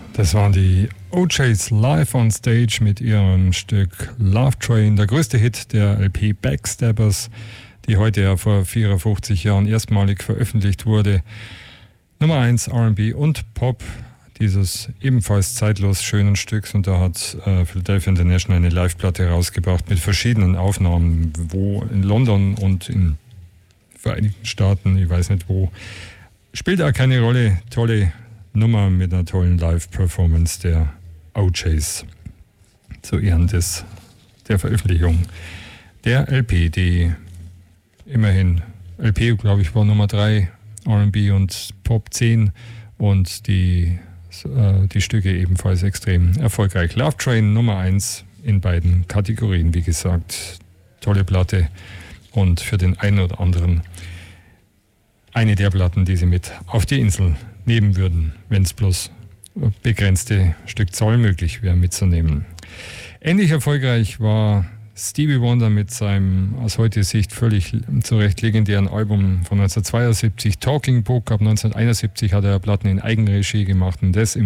Das waren die O'Jays live on stage mit ihrem Stück Love Train, der größte Hit der LP Backstabbers, die heute ja vor 54 Jahren erstmalig veröffentlicht wurde. Nummer 1 R&B und Pop dieses ebenfalls zeitlos schönen Stücks, und da hat Philadelphia International eine Live-Platte rausgebracht mit verschiedenen Aufnahmen, wo in London und in Vereinigten Staaten, ich weiß nicht wo, spielt auch keine Rolle. Tolle Nummer mit einer tollen Live-Performance der O'Jays zu Ehren der Veröffentlichung der LP, die immerhin, LP glaube ich war Nummer 3, R&B und Pop 10 und die Stücke ebenfalls extrem erfolgreich. Love Train Nummer 1 in beiden Kategorien, wie gesagt, tolle Platte und für den einen oder anderen eine der Platten, die sie mit auf die Insel nehmen würden, wenn es bloß begrenzte Stückzahl möglich wäre mitzunehmen. Ähnlich erfolgreich war Stevie Wonder mit seinem aus heutiger Sicht völlig zu Recht legendären Album von 1972, Talking Book. Ab 1971 hat er Platten in Eigenregie gemacht und das im